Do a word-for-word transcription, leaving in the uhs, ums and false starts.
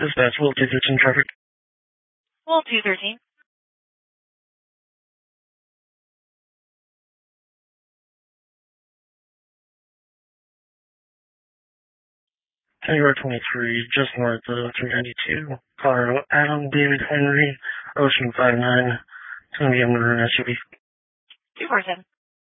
Dispatch, Will two thirteen traffic. Will two thirteen. January twenty-three, just north of three ninety-two. Colorado, Adam David Henry, Ocean five nine. It's going to be a murder S U V. two four seven.